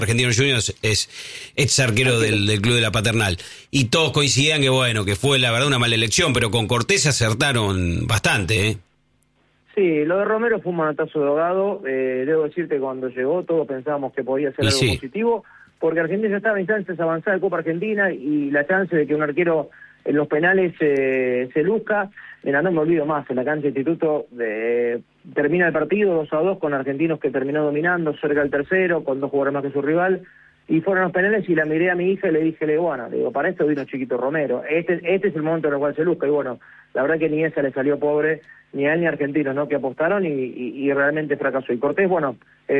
Argentinos Juniors es ex arquero del club de la Paternal. Y todos coincidían que bueno, que fue la verdad una mala elección, pero con Cortés acertaron bastante, ¿eh? Sí, lo de Romero fue un manotazo de ahogado. Debo decirte que cuando llegó todos pensábamos que podía ser algo positivo, porque Argentina ya estaba en instancias avanzadas de Copa Argentina y la chance de que un arquero en los penales se luzca. Mira, no me olvido más, en la cancha de Instituto termina el partido 2-2 con Argentinos que terminó dominando cerca del tercero, con 2 jugadores más que su rival, y fueron los penales y la miré a mi hija y le dije, bueno, para esto vino Chiquito Romero, este es el momento en el cual se luzca, y bueno, la verdad que ni esa le salió pobre, ni a él ni a Argentinos, ¿no?, que apostaron y realmente fracasó. Y Cortés, bueno,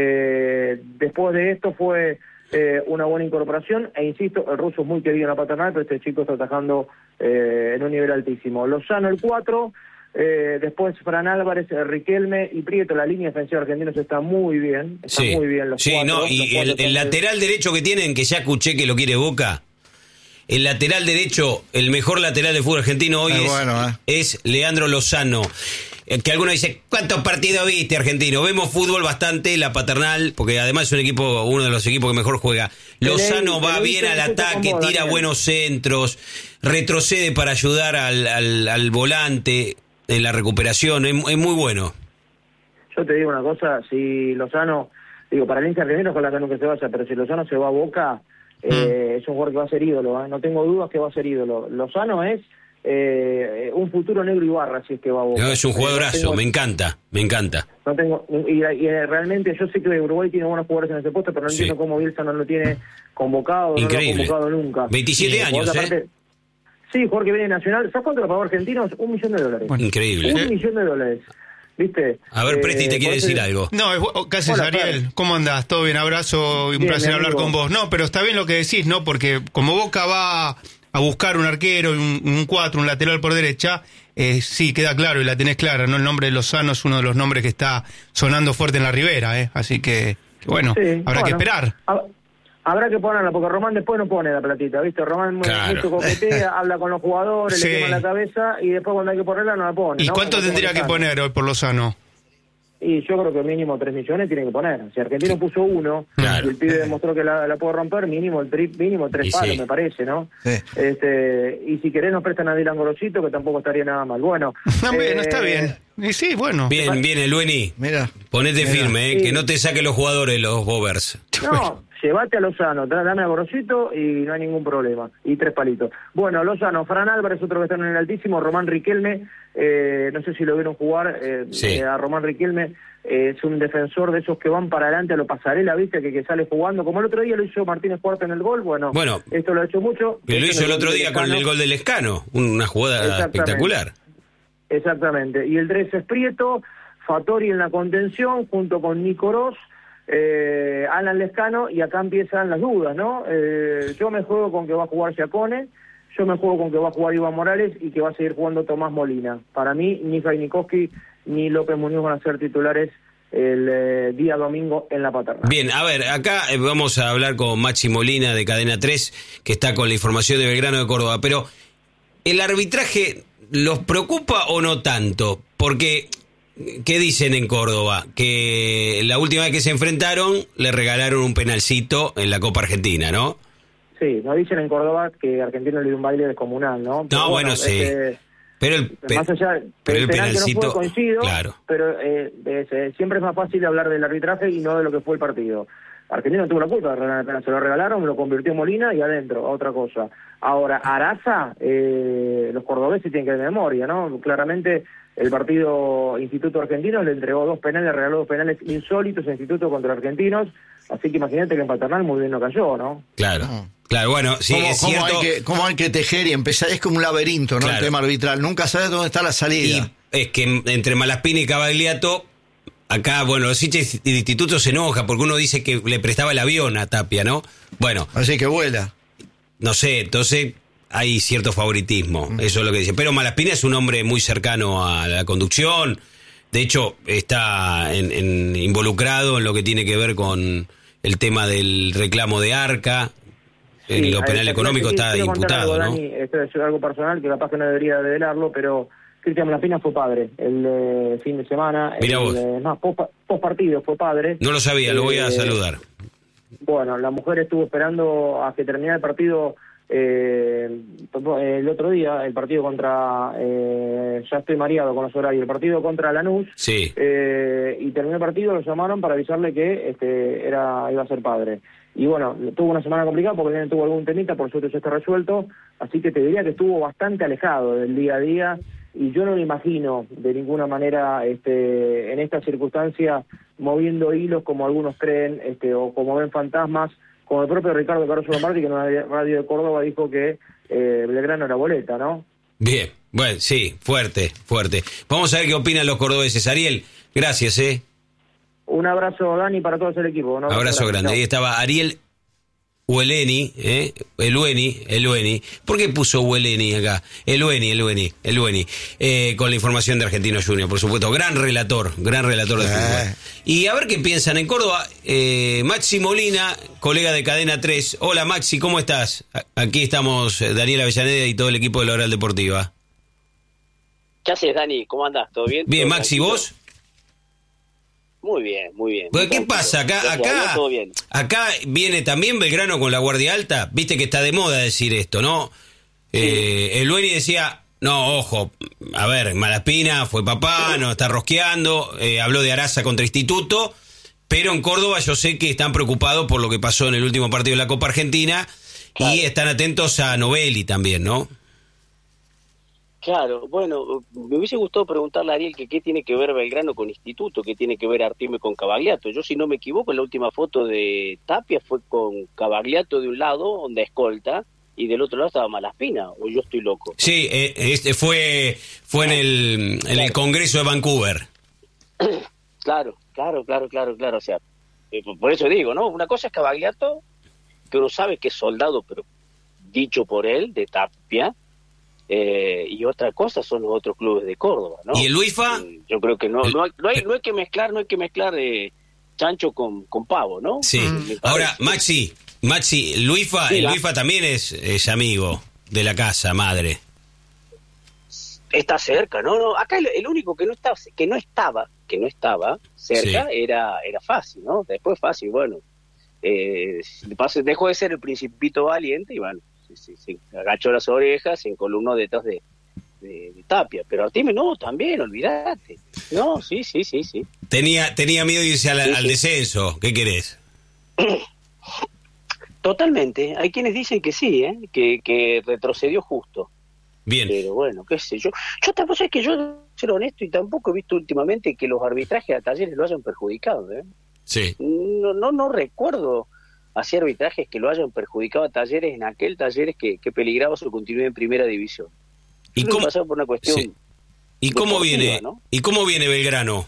después de esto fue una buena incorporación, e insisto, el ruso es muy querido en la Paternal, pero este chico está atajando en un nivel altísimo. Lozano el 4, después Fran Álvarez, Riquelme y Prieto. La línea defensiva argentina está muy bien, muy bien los cuatro. No, y el lateral derecho que tienen, que ya escuché que lo quiere Boca, el lateral derecho, el mejor lateral del fútbol argentino hoy es Leandro Lozano. Que alguno dice, ¿cuántos partidos viste, Argentino? Vemos fútbol bastante, la Paternal, porque además es un equipo, uno de los equipos que mejor juega. Lozano va bien al ataque, tira buenos centros, retrocede para ayudar al volante en la recuperación, es muy bueno. Yo te digo una cosa, si Lozano, para el hincha argentino ojalá que nunca se vaya, pero si Lozano se va a Boca, es un jugador que va a ser ídolo, no tengo dudas que va a ser ídolo. Lozano es un futuro Negro Ibarra, si es que va a Boca. No, es un jugadorazo, me encanta. No tengo, y realmente yo sé que Uruguay tiene buenos jugadores en ese puesto, pero no entiendo cómo Bielsa no lo tiene convocado. Increíble. No lo ha convocado nunca. 27 años, aparte, sí, jugador que viene Nacional. ¿Sabes cuánto lo pagó Argentinos? $1 millón. Bueno, increíble. $1 millón. ¿Viste? A ver, Presti, ¿te quiere decir algo? No, ¿qué haces, Ariel? ¿Cómo andás? ¿Todo bien? Abrazo y un placer hablar con vos. No, pero está bien lo que decís, ¿no? Porque como Boca va a buscar un arquero, un 4, un lateral por derecha, sí, queda claro y la tenés clara, ¿no? El nombre de Lozano es uno de los nombres que está sonando fuerte en la Ribera, así que bueno, habrá que esperar. Habrá que ponerla, porque Román después no pone la platita, ¿viste? Román mucho coquetea, habla con los jugadores, le quema la cabeza y después cuando hay que ponerla no la pone. ¿Y cuánto tendría que poner hoy por Lozano? Y yo creo que mínimo 3 millones tiene que poner. Si Argentino puso 1, y el pibe demostró que la puede romper, mínimo 3 palos, me parece, ¿no? Sí. Y si querés nos prestan a Dylan Gorosito, que tampoco estaría nada mal. Bueno. No, está bien. Y sí, bueno. Bien, Lueni. Mira. Ponete firme, que no te saquen los jugadores, los Bovers. No, llévate a Lozano, dame a Gorosito y no hay ningún problema. Y 3 palitos. Bueno, Lozano, Fran Álvarez, otro que está en el altísimo, Román Riquelme, no sé si lo vieron jugar, a Román Riquelme, es un defensor de esos que van para adelante a lo pasarela, ¿viste? Que sale jugando, como el otro día lo hizo Martínez Cuarta en el gol, bueno, esto lo ha hecho mucho. Lo hizo el otro día con el gol del Lescano, una jugada espectacular. Exactamente, y el 3 es Prieto, Fattori en la contención, junto con Nico Ross, Alan Lescano, y acá empiezan las dudas, ¿no? Yo me juego con que va a jugar Giacone, yo me juego con que va a jugar Iván Morales y que va a seguir jugando Tomás Molina. Para mí, ni Fajnikowski ni López Muñoz van a ser titulares el día domingo en la Paternal. Bien, a ver, acá vamos a hablar con Maxi Molina de Cadena 3, que está con la información de Belgrano de Córdoba, pero ¿el arbitraje los preocupa o no tanto? Porque ¿qué dicen en Córdoba? Que la última vez que se enfrentaron le regalaron un penalcito en la Copa Argentina, ¿no? Sí, nos dicen en Córdoba que Argentina le dio un baile descomunal, ¿no? Pero bueno, sí. Pero más allá, el penalcito, que no fue, coincido, claro. Pero siempre es más fácil hablar del arbitraje y no de lo que fue el partido. Argentina no tuvo la culpa, se lo regalaron, lo convirtió Molina y adentro, a otra cosa. Ahora, Araza, los cordobeses tienen que ir de memoria, ¿no? Claramente el partido Instituto Argentino le entregó 2 penales, regaló 2 penales insólitos a Instituto contra Argentinos, así que imagínate que en Paternal muy bien no cayó, ¿no? Claro. Claro, bueno, sí, es cierto. ¿Cómo hay que tejer y empezar? Es como un laberinto, ¿no? Claro. El tema arbitral. Nunca sabes dónde está la salida. Y es que entre Malaspina y Cavagliato, acá, bueno, los hinchas de Instituto se enoja porque uno dice que le prestaba el avión a Tapia, ¿no? Bueno. Así que vuela. No sé, entonces hay cierto favoritismo, eso es lo que dice. Pero Malaspina es un hombre muy cercano a la conducción. De hecho, está involucrado en lo que tiene que ver con el tema del reclamo de Arca. En lo penal económico está imputado, ¿no? Dani, esto es algo personal que capaz que no debería develarlo, pero Cristian Malaspina fue padre el fin de semana. Mirá vos. Post partido fue padre. No lo sabía, lo voy a saludar. Bueno, la mujer estuvo esperando a que terminara el partido el otro día, el partido contra, ya estoy mareado con los horarios, el partido contra Lanús, sí. Y terminó el partido, lo llamaron para avisarle que iba a ser padre. Y bueno, tuvo una semana complicada porque él tuvo algún temita, por suerte ya está resuelto, así que te diría que estuvo bastante alejado del día a día, y yo no me imagino de ninguna manera en esta circunstancia moviendo hilos como algunos creen, o como ven fantasmas, como el propio Ricardo Caruso Lombardi, que en una radio de Córdoba dijo que Belgrano era boleta, ¿no? Bien, bueno, sí, fuerte. Vamos a ver qué opinan los cordobeses. Ariel, gracias, Un abrazo, Dani, para todo el equipo. Un abrazo grande. No. Ahí estaba Ariel Ueleni, Elueni. ¿Por qué puso Ueleni acá? Elueni. Con la información de Argentino Junior, por supuesto. Gran relator de fútbol. Y a ver qué piensan en Córdoba. Maxi Molina, colega de Cadena 3. Hola, Maxi, ¿cómo estás? Aquí estamos, Daniel Avellaneda y todo el equipo de la Oral Deportiva. ¿Qué haces, Dani? ¿Cómo andás? ¿Todo bien? Bien, ¿Todo Maxi, tranquilo? ¿vos? Muy bien. Bueno, ¿qué pasa? Acá viene también Belgrano con la guardia alta. Viste que está de moda decir esto, ¿no? Sí. El Lueni decía, no, ojo, a ver, Malaspina fue papá, no está rosqueando, habló de Araza contra Instituto, pero en Córdoba yo sé que están preocupados por lo que pasó en el último partido de la Copa Argentina, claro. Y están atentos a Novelli también, ¿no? Claro, bueno, me hubiese gustado preguntarle a Ariel que qué tiene que ver Belgrano con Instituto, qué tiene que ver Artime con Cavagliato. Yo, si no me equivoco, la última foto de Tapia fue con Cavagliato de un lado, donde escolta, y del otro lado estaba Malaspina, o yo estoy loco. Sí, fue en el Congreso de Vancouver. Claro, o sea, por eso digo, ¿no? Una cosa es Cavagliato, que uno sabe que es soldado, pero dicho por él, de Tapia. Y otra cosa son los otros clubes de Córdoba, ¿no? ¿Y el Luifa? Yo creo que no hay que mezclar chancho con pavo, ¿no? Sí. Ahora, Maxi, Luifa, sí, el Luifa también es amigo de la casa madre. Está cerca, ¿no? Acá el único que no estaba cerca, sí. era Fácil, ¿no? Después Fácil, bueno, dejó de ser el Principito Valiente y bueno, se agachó las orejas, se encolumnó detrás de Tapia, pero Artime no, también, olvídate. No, sí. Tenía miedo de irse al descenso, ¿qué querés? Totalmente, hay quienes dicen que sí, que retrocedió justo. Bien. Pero bueno, qué sé yo. Yo tampoco, es que yo, ser honesto, y tampoco he visto últimamente que los arbitrajes a Talleres lo hayan perjudicado, Sí. No recuerdo hacer arbitrajes que lo hayan perjudicado a Talleres en aquel Talleres que peligraba su continuidad en primera división. ¿Y cómo pasaba por una cuestión? Sí. ¿Y cómo viene? ¿No? ¿Y cómo viene Belgrano?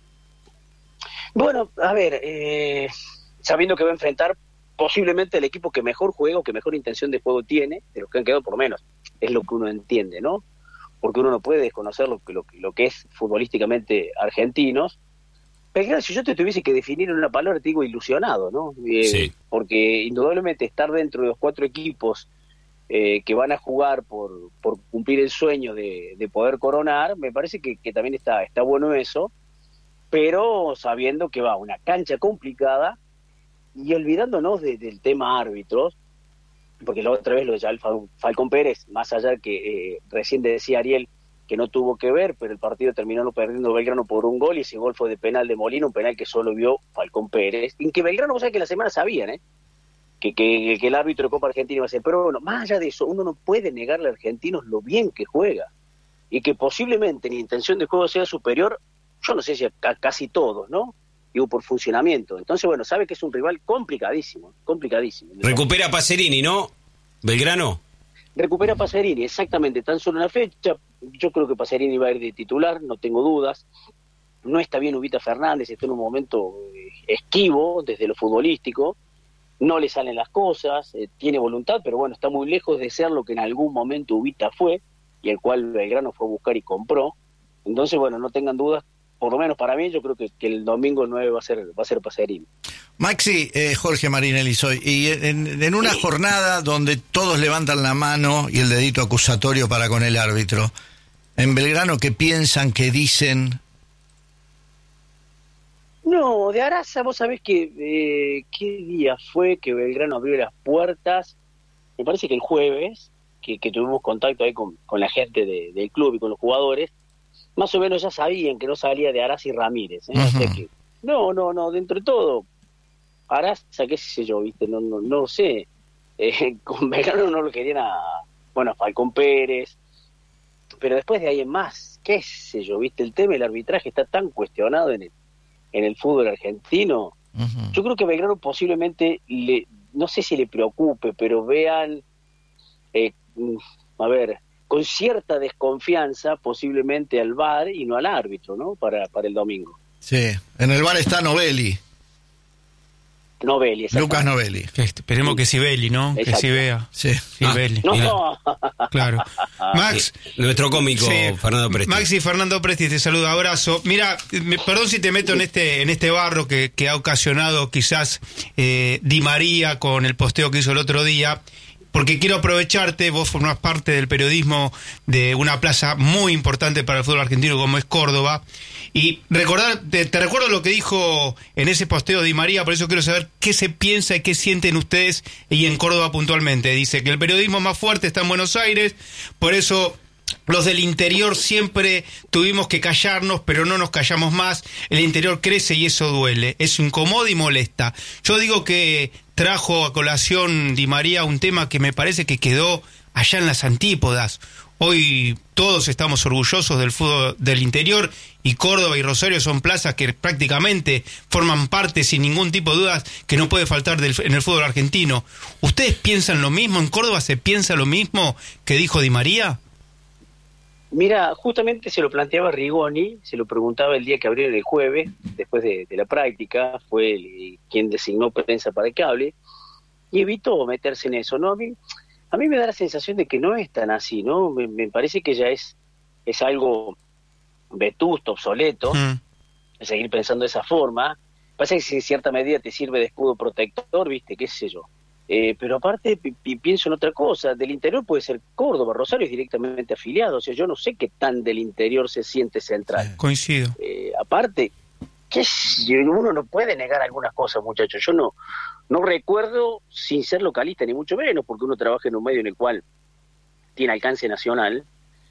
Bueno, a ver, sabiendo que va a enfrentar posiblemente el equipo que mejor juega o que mejor intención de juego tiene, de los que han quedado por lo menos, es lo que uno entiende, ¿no? Porque uno no puede desconocer lo que es futbolísticamente argentinos. Pero si yo te tuviese que definir en una palabra, te digo ilusionado, ¿no? Sí. Porque indudablemente estar dentro de los 4 equipos que van a jugar por cumplir el sueño de poder coronar, me parece que también está bueno eso, pero sabiendo que va una cancha complicada y olvidándonos del tema árbitros, porque la otra vez lo de Falcón Pérez, más allá que recién decía Ariel, que no tuvo que ver, pero el partido terminó perdiendo Belgrano por un gol, y ese gol fue de penal de Molina, un penal que solo vio Falcón Pérez, en que Belgrano, vos sabés que la semana sabían, que el árbitro de Copa Argentina iba a ser, pero bueno, más allá de eso, uno no puede negarle a argentinos lo bien que juega, y que posiblemente en intención de juego sea superior, yo no sé si a casi todos, ¿no? Digo, por funcionamiento. Entonces, bueno, sabe que es un rival complicadísimo. Recupera Pacerini, ¿no? Belgrano. Recupera Pacerini, exactamente, tan solo una fecha. Yo creo que Pacerini va a ir de titular, no tengo dudas. No está bien Ubita Fernández, está en un momento esquivo desde lo futbolístico. No le salen las cosas, tiene voluntad, pero bueno, está muy lejos de ser lo que en algún momento Ubita fue, y el cual Belgrano fue a buscar y compró. Entonces, bueno, no tengan dudas, por lo menos para mí, yo creo que el domingo 9 va a ser Pacerini. Maxi, Jorge Marinelli soy, y en una jornada donde todos levantan la mano y el dedito acusatorio para con el árbitro, en Belgrano, ¿qué piensan, qué dicen? No, de Araza, vos sabés que qué día fue que Belgrano abrió las puertas, me parece que el jueves, que tuvimos contacto ahí con la gente del club y con los jugadores, más o menos ya sabían que no salía de Araza y Ramírez, ¿eh? O sea que, no, dentro de todo, Araza, qué sé yo, viste, no sé, con Belgrano no lo querían a Falcón Pérez, pero después de ahí en más, qué sé yo, viste, el tema del arbitraje está tan cuestionado en el fútbol argentino. Yo creo que Belgrano posiblemente, no sé si le preocupe, pero vean, con cierta desconfianza posiblemente al VAR y no al árbitro, ¿no? Para el domingo. Sí, en el VAR está Novelli, Lucas Novelli. Esperemos que Sibeli, ¿no? Exacto. Que sí vea. Sí. Sibeli. No. Claro. Max. Nuestro cómico, Fernando Presti. Max y Fernando Presti, te saluda, abrazo. Mira, perdón si te meto en este barro que ha ocasionado quizás Di María con el posteo que hizo el otro día, porque quiero aprovecharte, vos formás parte del periodismo de una plaza muy importante para el fútbol argentino como es Córdoba, y te recuerdo lo que dijo en ese posteo Di María, por eso quiero saber qué se piensa y qué sienten ustedes y en Córdoba puntualmente. Dice que el periodismo más fuerte está en Buenos Aires, por eso los del interior siempre tuvimos que callarnos, pero no nos callamos más. El interior crece y eso duele, eso incomoda y molesta. Yo digo que trajo a colación Di María un tema que me parece que quedó allá en las antípodas. Hoy todos estamos orgullosos del fútbol del interior, y Córdoba y Rosario son plazas que prácticamente forman parte sin ningún tipo de dudas que no puede faltar en el fútbol argentino. ¿Ustedes piensan lo mismo? ¿En Córdoba se piensa lo mismo que dijo Di María? Mira, justamente se lo planteaba Rigoni, se lo preguntaba el día que abrieron el jueves, después de la práctica, fue quien designó prensa para que hable, y evitó meterse en eso, ¿no? A mí me da la sensación de que no es tan así, ¿no? Me parece que ya es algo vetusto, obsoleto, seguir pensando de esa forma. Pasa que en cierta medida te sirve de escudo protector, ¿viste? Qué sé yo. Pero aparte pienso en otra cosa. Del interior puede ser Córdoba, Rosario es directamente afiliado. O sea, yo no sé qué tan del interior se siente Central. Coincido. Aparte, uno no puede negar algunas cosas, muchachos. Yo no recuerdo, sin ser localista, ni mucho menos, porque uno trabaja en un medio en el cual tiene alcance nacional,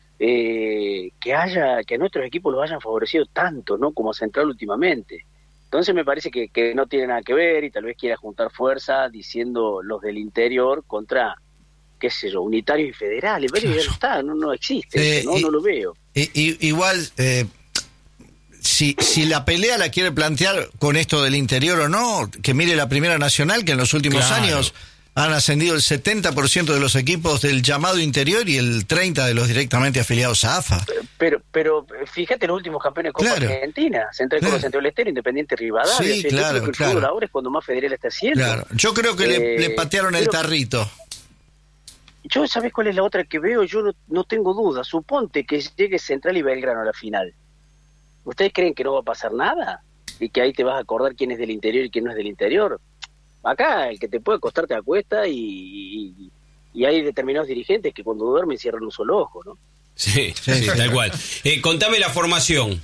que a nuestros equipos los hayan favorecido tanto, ¿no? Como a Central últimamente. Entonces me parece que no tiene nada que ver, y tal vez quiera juntar fuerza diciendo los del interior contra, qué sé yo, unitarios y federales. Pero ya no está, no existe, no lo veo. Igual, si la pelea la quiere plantear con esto del interior o no, que mire la Primera Nacional, que en los últimos años han ascendido el 70% de los equipos del llamado interior y el 30% de los directamente afiliados a AFA. Pero fíjate los últimos campeones de Copa Argentina, Central Córdoba, Santiago del Estero, Independiente Rivadavia. Sí, claro, yo creo que el fútbol ahora es cuando más federal está haciendo. Claro. Yo creo que le patearon el tarrito. Yo, ¿sabés cuál es la otra que veo? Yo no tengo duda. Suponte que llegue Central y Belgrano a la final. ¿Ustedes creen que no va a pasar nada? Y que ahí te vas a acordar quién es del interior y quién no es del interior. Acá el que te puede acostar te acuesta, y hay determinados dirigentes que cuando duermen cierran un solo ojo, ¿no? Sí, tal cual. Contame la formación.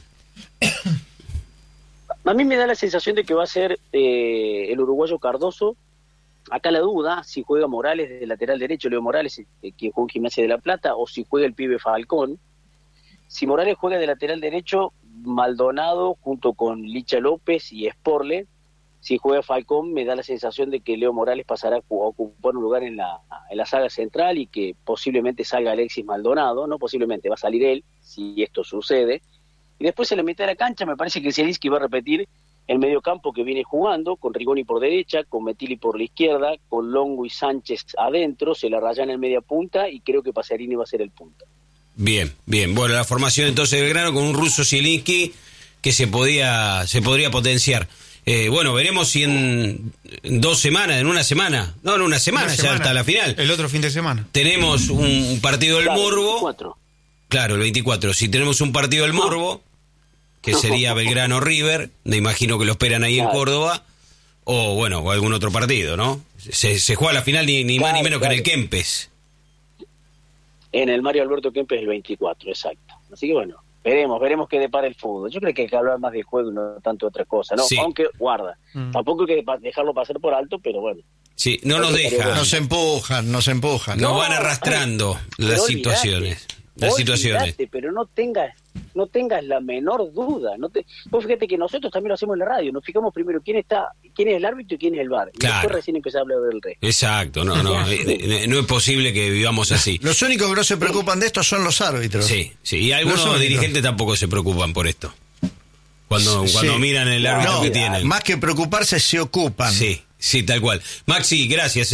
A mí me da la sensación de que va a ser el uruguayo Cardoso. Acá la duda, si juega Morales de lateral derecho, Leo Morales, quien juega en Gimnasia de La Plata, o si juega el pibe Falcón. Si Morales juega de lateral derecho, Maldonado junto con Licha López y Sporle. Si juega Falcón, me da la sensación de que Leo Morales pasará a ocupar un lugar en la saga central, y que posiblemente salga Alexis Maldonado, no posiblemente, va a salir él, si esto sucede. Y después en la mitad de la cancha me parece que Zielinski va a repetir el mediocampo que viene jugando, con Rigoni por derecha, con Metilli por la izquierda, con Longo y Sánchez adentro, se la rayan en media punta, y creo que Pacerini va a ser el punta. Bien. Bueno, la formación entonces de Belgrano con un ruso Zielinski que se podría potenciar. Bueno, veremos si en 2 semanas, en una semana ya está la final. El otro fin de semana. Tenemos un partido del Morbo. 24. Claro, el 24. Si tenemos un partido del Morbo, que sería Belgrano River, me imagino que lo esperan ahí en Córdoba, o algún otro partido, ¿no? Se juega la final ni más ni menos que en el Kempes. En el Mario Alberto Kempes el 24, exacto. Así que bueno, Veremos qué depara el fútbol. Yo creo que hay que hablar más de juego y no tanto de otra cosa, ¿no? Sí. Aunque guarda. Tampoco hay que dejarlo pasar por alto, pero bueno. Sí, no nos dejan. Nos empujan. Nos van arrastrando las situaciones. Pero no tengas la menor duda. Vos fíjate que nosotros también lo hacemos en la radio. Nos fijamos primero quién es el árbitro y quién es el VAR. Claro. Y después recién empezamos a hablar del resto. Exacto, no es posible que vivamos así. Los únicos que no se preocupan de esto son los árbitros. Sí, y algunos dirigentes tampoco se preocupan por esto. Cuando miran el árbitro que tienen. Más que preocuparse, se ocupan. Sí, tal cual. Maxi, gracias,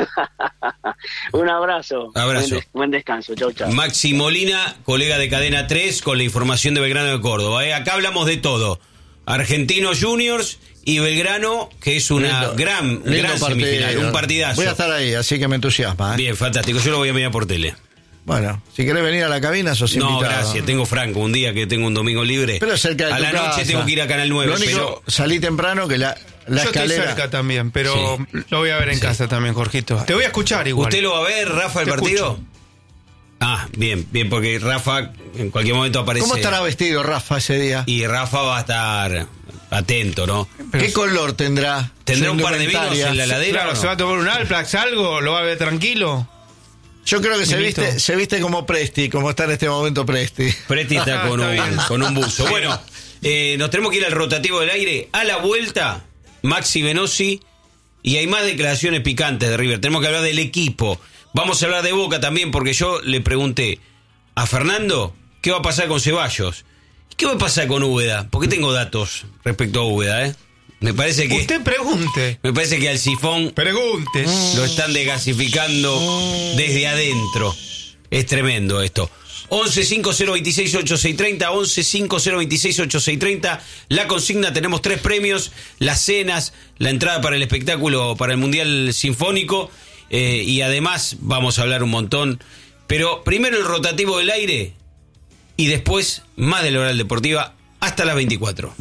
Un abrazo. Buen descanso. Chau. Maxi Molina, colega de Cadena 3, con la información de Belgrano de Córdoba. Acá hablamos de todo. Argentinos Juniors y Belgrano, que es una gran semifinal, un partidazo. Voy a estar ahí, así que me entusiasma. Bien, fantástico. Yo lo voy a mirar por tele. Bueno, si querés venir a la cabina, sos invitado. No, gracias, tengo franco, un día que tengo un domingo libre. Pero cerca de a la noche tengo que ir a Canal 9. Lo único, salí temprano que la escalera... Yo estoy cerca también, pero lo voy a ver en casa también, Jorgito. Te voy a escuchar igual. ¿Usted lo va a ver, Rafa, el partido? Escucho. Bien, porque Rafa en cualquier momento aparece. ¿Cómo estará vestido Rafa ese día? Y Rafa va a estar atento, ¿no? ¿Qué color tendrá? ¿Tendrá un par de vinos en la heladera? Claro, ¿se va a tomar un Alplax, algo? ¿Lo va a ver tranquilo? Yo creo que se viste como Presti, como está en este momento Presti. Presti está con un buzo. Bueno, nos tenemos que ir al rotativo del aire. A la vuelta, Maxi Venosi, y hay más declaraciones picantes de River. Tenemos que hablar del equipo. Vamos a hablar de Boca también, porque yo le pregunté a Fernando qué va a pasar con Ceballos. ¿Qué va a pasar con Úbeda? Porque tengo datos respecto a Úbeda, Me parece que... Usted pregunte. Me parece que al Sifón... Pregunte. Lo están desgasificando desde adentro. Es tremendo esto. 11-5026-8630, 11-5026-8630. La consigna, tenemos 3 premios. Las cenas, la entrada para el espectáculo, para el Mundial Sinfónico. Y además vamos a hablar un montón. Pero primero el rotativo del aire. Y después más de la Oral Deportiva hasta las 24.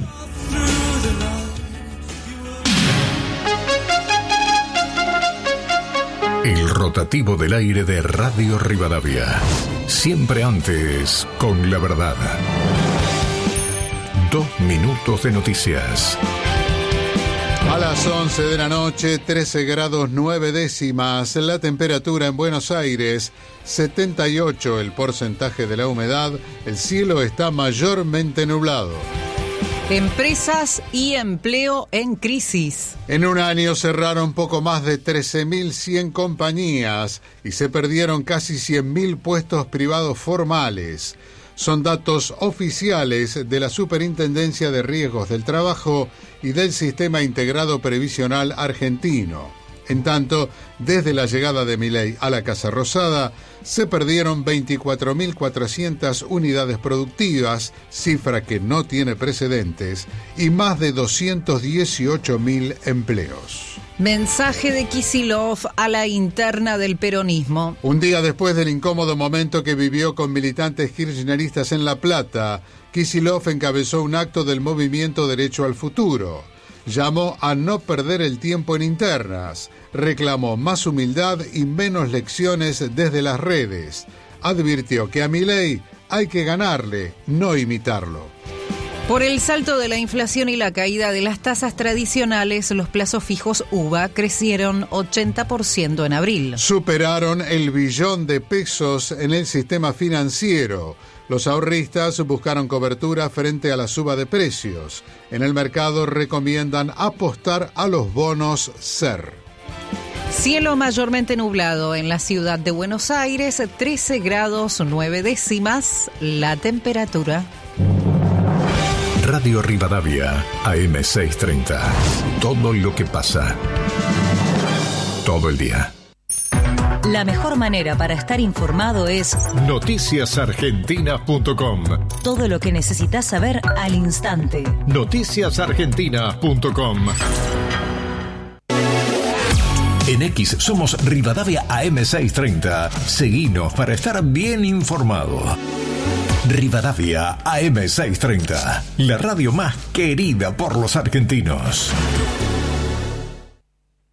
El rotativo del aire de Radio Rivadavia. Siempre antes, con la verdad. 2 minutos de noticias. A las 11 de la noche, 13 grados 9 décimas. La temperatura en Buenos Aires, 78 el porcentaje de la humedad. El cielo está mayormente nublado. Empresas y empleo en crisis. En un año cerraron poco más de 13.100 compañías y se perdieron casi 100.000 puestos privados formales. Son datos oficiales de la Superintendencia de Riesgos del Trabajo y del Sistema Integrado Previsional Argentino. En tanto, desde la llegada de Milei a la Casa Rosada, se perdieron 24.400 unidades productivas, cifra que no tiene precedentes, y más de 218.000 empleos. Mensaje de Kicillof a la interna del peronismo. Un día después del incómodo momento que vivió con militantes kirchneristas en La Plata, Kicillof encabezó un acto del movimiento Derecho al Futuro. Llamó a no perder el tiempo en internas, reclamó más humildad y menos lecciones desde las redes. Advirtió que a Milei hay que ganarle, no imitarlo. Por el salto de la inflación y la caída de las tasas tradicionales, los plazos fijos UVA crecieron 80% en abril. Superaron el billón de pesos en el sistema financiero. Los ahorristas buscaron cobertura frente a la suba de precios. En el mercado recomiendan apostar a los bonos SER. Cielo mayormente nublado en la ciudad de Buenos Aires, 13 grados 9 décimas la temperatura. Radio Rivadavia, AM630. Todo lo que pasa. Todo el día. La mejor manera para estar informado es noticiasargentinas.com. Todo lo que necesitas saber al instante. Noticiasargentinas.com. En X somos Rivadavia AM630. Seguinos para estar bien informado. Rivadavia AM630. La radio más querida por los argentinos.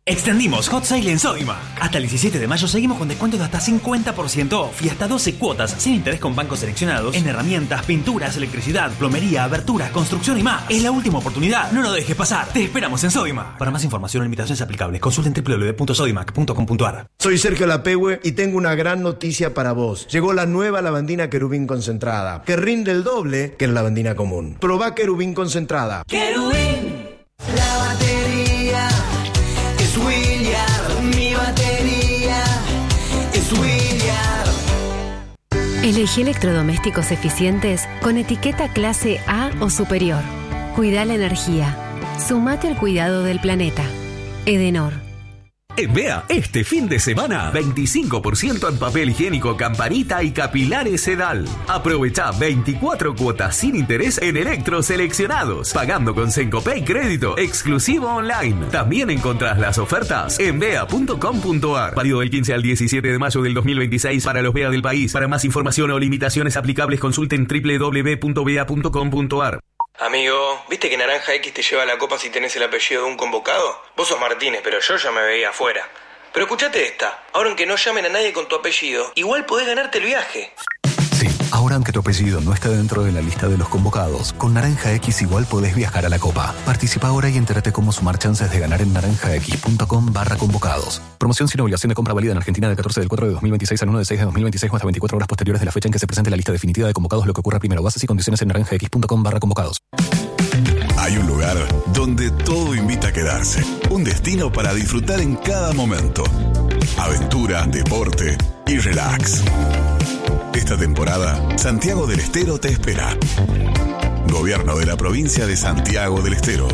Extendimos Hot Sale en Sodimac. Hasta el 17 de mayo seguimos con descuentos de hasta 50% off y hasta 12 cuotas sin interés con bancos seleccionados en herramientas, pinturas, electricidad, plomería, aberturas, construcción y más. Es la última oportunidad, no lo dejes pasar. Te esperamos en Sodimac. Para más información o limitaciones aplicables, consulten www.sodimac.com.ar. Soy Sergio Lapehue y tengo una gran noticia para vos. Llegó la nueva lavandina Querubín concentrada, que rinde el doble que la lavandina común. Probá Querubín concentrada. Querubín, la batería es William, mi batería es William. Elegí electrodomésticos eficientes con etiqueta clase A o superior. Cuida la energía. Sumate al cuidado del planeta. Edenor. En Bea, este fin de semana, 25% en papel higiénico Campanita y capilares Sedal. Aprovecha 24 cuotas sin interés en electros seleccionados, pagando con Sencopay crédito exclusivo online. También encontrás las ofertas en bea.com.ar. Válido del 15 al 17 de mayo del 2026 para los Bea del país. Para más información o limitaciones aplicables, consulten www.bea.com.ar. Amigo, ¿viste que Naranja X te lleva la copa si tenés el apellido de un convocado? Vos sos Martínez, pero yo ya me veía afuera. Pero escuchate esta, ahora aunque no llamen a nadie con tu apellido, igual podés ganarte el viaje. Sí, ahora aunque tu apellido no esté dentro de la lista de los convocados, con Naranja X igual podés viajar a la Copa. Participa ahora y entérate cómo sumar chances de ganar en naranjax.com/convocados. Promoción sin obligación de compra válida en Argentina del 14 del 4 de 2026 al 1 de 6 de 2026 o hasta 24 horas posteriores de la fecha en que se presente la lista definitiva de convocados, lo que ocurra primero. Bases y condiciones en naranjax.com/convocados. Hay un lugar donde todo invita a quedarse. Un destino para disfrutar en cada momento. Aventura, deporte y relax. Esta temporada, Santiago del Estero te espera. Gobierno de la provincia de Santiago del Estero.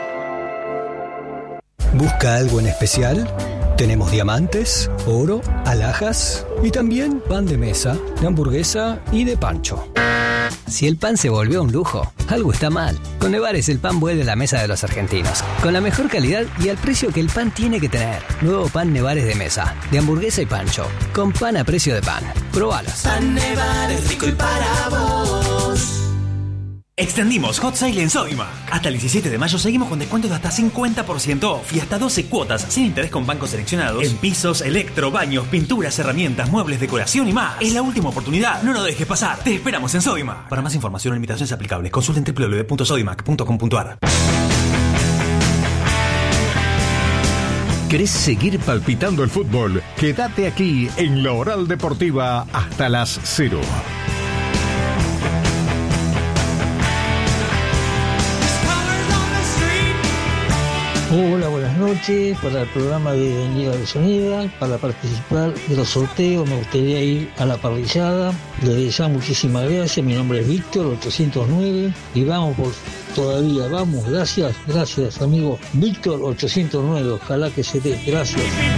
¿Busca algo en especial? Tenemos diamantes, oro, alhajas y también pan de mesa, de hamburguesa y de pancho. Si el pan se volvió un lujo, algo está mal. Con Nevares el pan vuelve a la mesa de los argentinos, con la mejor calidad y al precio que el pan tiene que tener. Nuevo pan Nevares de mesa, de hamburguesa y pancho, con pan a precio de pan. Probalos. Pan Nevares, rico y para vos. Extendimos Hot Sale en Sodimac. Hasta el 17 de mayo seguimos con descuentos de hasta 50% off y hasta 12 cuotas sin interés con bancos seleccionados en pisos, electro, baños, pinturas, herramientas, muebles, decoración y más. Es la última oportunidad, no lo dejes pasar. Te esperamos en Sodimac. Para más información o limitaciones aplicables, consulten www.sodimac.com.ar. ¿Querés seguir palpitando el fútbol? Quédate aquí en La Oral Deportiva hasta las 0. Hola, buenas noches. Para el programa de Liga de Sonida, para participar de los sorteos, me gustaría ir a la parrillada. Les deseo muchísimas gracias. Mi nombre es Víctor, 809. Y vamos por todavía, vamos. Gracias, amigo. Víctor, 809. Ojalá que se dé. Gracias.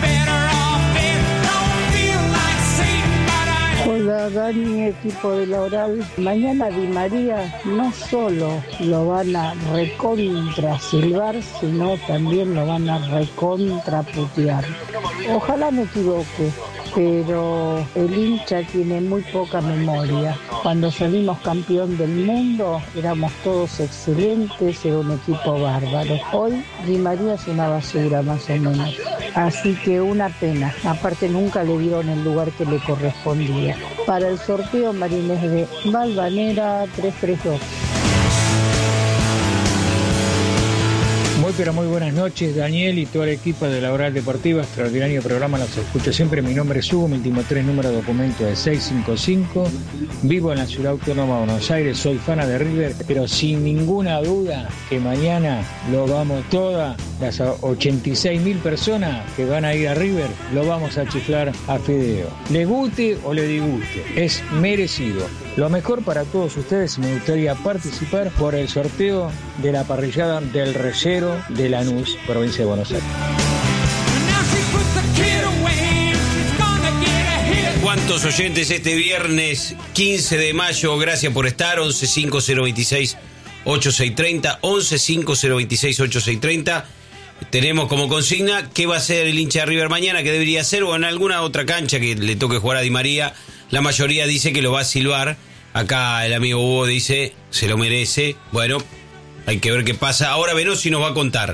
Hola Dani, equipo de La Oral. Mañana Di María no solo lo van a recontra silbar, sino también lo van a recontra putear. Ojalá me equivoque, pero el hincha tiene muy poca memoria. Cuando salimos campeón del mundo éramos todos excelentes, era un equipo bárbaro. Hoy Di María es una basura más o menos. Así que una pena. Aparte nunca le dieron el lugar que le correspondía. Para el sorteo, Marines de Valvanera 332. Muy buenas noches, Daniel y todo el equipo de La Oral Deportiva. Extraordinario programa, los escucho siempre. Mi nombre es Hugo, mi último 3 número de documento de 655. Vivo en la Ciudad Autónoma de Buenos Aires, soy fana de River, pero sin ninguna duda que mañana lo vamos todas las 86.000 personas que van a ir a River, lo vamos a chiflar a Fideo. Le guste o le disguste, es merecido. Lo mejor para todos ustedes, y me gustaría participar por el sorteo de la parrillada del Reyero de Lanús, provincia de Buenos Aires. ¿Cuántos oyentes este viernes 15 de mayo? Gracias por estar. 115026-8630, 115026-8630. Tenemos como consigna qué va a hacer el hincha de River mañana, qué debería hacer, o en alguna otra cancha que le toque jugar a Di María. La mayoría dice que lo va a silbar. Acá el amigo Hugo dice se lo merece. Bueno, hay que ver qué pasa. Ahora Velosi nos va a contar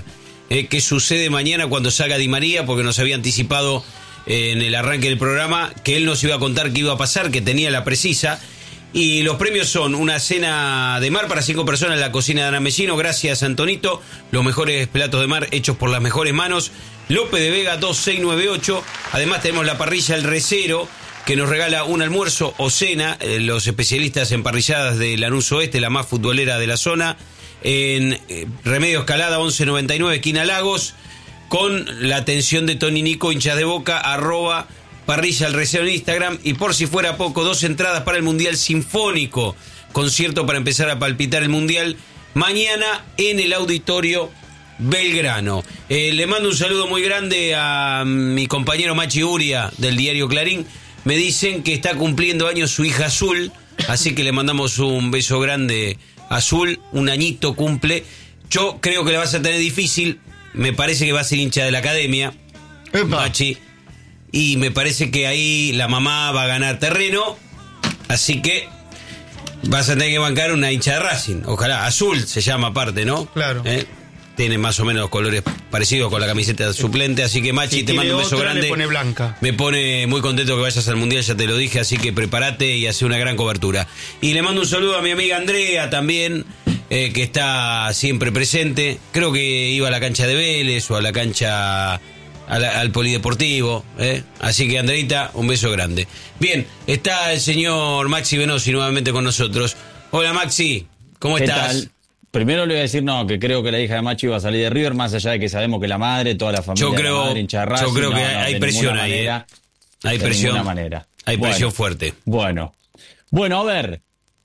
qué sucede mañana cuando salga Di María, porque nos había anticipado en el arranque del programa que él nos iba a contar qué iba a pasar, que tenía la precisa. Y los premios son una cena de mar para 5 personas en la cocina de Ana Mellino, gracias Antonito, los mejores platos de mar hechos por las mejores manos, López de Vega 2698, además tenemos la parrilla El Recero, que nos regala un almuerzo o cena, los especialistas en parrilladas de Lanús Oeste, la más futbolera de la zona, en Remedio Escalada 1199, esquina Lagos, con la atención de Tony Nico, hinchas de Boca, @ Parrilla El Recero en Instagram. Y por si fuera poco, 2 entradas para el Mundial Sinfónico, concierto para empezar a palpitar el Mundial mañana en el Auditorio Belgrano. Le mando un saludo muy grande a mi compañero Machi Uria del diario Clarín. Me dicen que está cumpliendo años su hija Azul, así que le mandamos un beso grande a Azul, un añito cumple. Yo creo que la vas a tener difícil, me parece que va a ser hincha de la academia, Machi. Y me parece que ahí la mamá va a ganar terreno, así que vas a tener que bancar una hincha de Racing. Ojalá, Azul se llama aparte, ¿no? Claro. Tiene más o menos colores parecidos con la camiseta de suplente, así que Machi, te mando un beso grande. Le pone blanca. Me pone muy contento que vayas al Mundial, ya te lo dije, así que prepárate y hace una gran cobertura. Y le mando un saludo a mi amiga Andrea también, que está siempre presente. Creo que iba a la cancha de Vélez o a la cancha... al polideportivo, así que Andreita, un beso grande. Bien, está el señor Maxi Venosi nuevamente con nosotros. Hola Maxi, ¿cómo estás? ¿Qué tal? Primero le voy a decir que creo que la hija de Machi iba a salir de River, más allá de que sabemos que la madre, toda la familia de la madre hincha de Racing. Yo creo que hay presión ahí, hay presión, de ninguna manera. Hay presión fuerte. Bueno, a ver,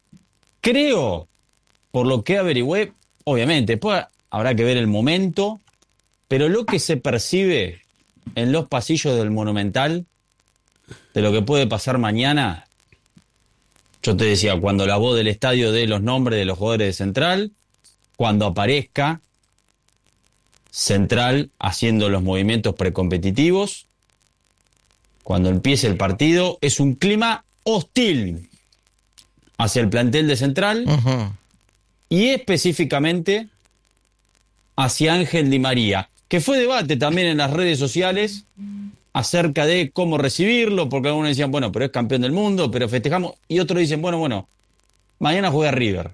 creo, por lo que averigüé, obviamente, después habrá que ver el momento, pero lo que se percibe en los pasillos del Monumental, de lo que puede pasar mañana, yo te decía, cuando la voz del estadio dé los nombres de los jugadores de Central, cuando aparezca Central haciendo los movimientos precompetitivos, cuando empiece el partido, es un clima hostil hacia el plantel de Central y específicamente hacia Ángel Di María, que fue debate también en las redes sociales acerca de cómo recibirlo, porque algunos decían, bueno, pero es campeón del mundo, pero festejamos, y otros dicen, bueno, mañana juega River,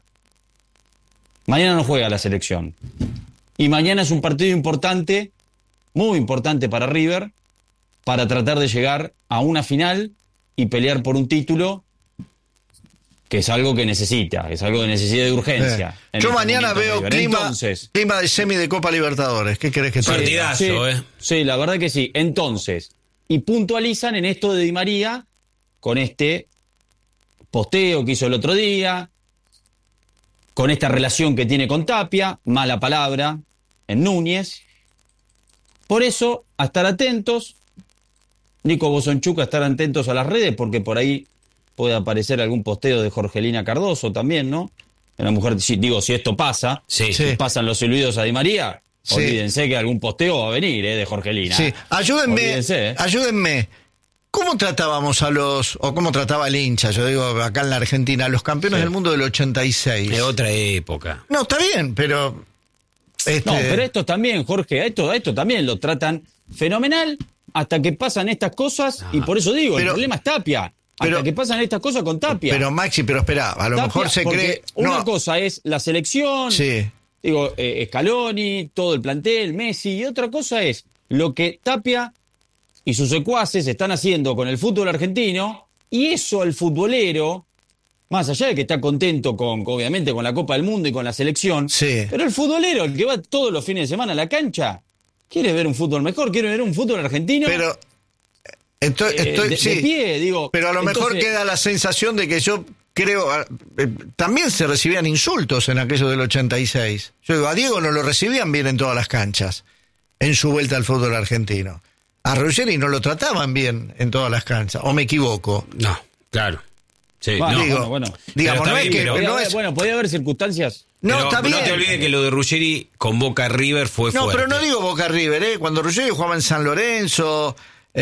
mañana no juega la selección, y mañana es un partido importante, muy importante para River, para tratar de llegar a una final y pelear por un título, que es algo que necesita, es algo de necesidad de urgencia. Yo mañana veo clima de semi de Copa Libertadores. ¿Qué querés que te diga? Partidazo, Sí, la verdad que sí. Entonces, y puntualizan en esto de Di María, con este posteo que hizo el otro día, con esta relación que tiene con Tapia, mala palabra, en Núñez. Por eso, a estar atentos, Nico Bosonchuca, a estar atentos a las redes, porque por ahí puede aparecer algún posteo de Jorgelina Cardoso también, ¿no? La mujer, digo, si esto pasa, si pasan los silbidos a Di María, olvídense que algún posteo va a venir, de Jorgelina. Sí, ayúdenme. ¿Cómo tratábamos cómo trataba el hincha, yo digo, acá en la Argentina, a los campeones del mundo del 86? De otra época. No, está bien, pero... No, pero estos también, Jorge, esto también lo tratan fenomenal hasta que pasan estas cosas, y por eso digo, el problema es Tapia. Hasta que pasan estas cosas con Tapia. Pero Maxi, espera, a lo mejor se cree... Una cosa es la selección, Scaloni, todo el plantel, Messi, y otra cosa es lo que Tapia y sus secuaces están haciendo con el fútbol argentino, y eso el futbolero, más allá de que está contento obviamente con la Copa del Mundo y con la selección, pero el futbolero, el que va todos los fines de semana a la cancha, quiere ver un fútbol mejor, quiere ver un fútbol argentino... Pero... de pie, digo. Pero a lo mejor queda la sensación de que yo creo... también se recibían insultos en aquello del 86. Yo digo, a Diego no lo recibían bien en todas las canchas, en su vuelta al fútbol argentino. A Ruggeri no lo trataban bien en todas las canchas. ¿O me equivoco? No, claro. Sí, bueno. Digamos, no es que... Bueno, podía haber circunstancias... No, está bien. No te olvides que lo de Ruggeri con Boca River fue fuerte. No, pero no digo Boca River, Cuando Ruggeri jugaba en San Lorenzo...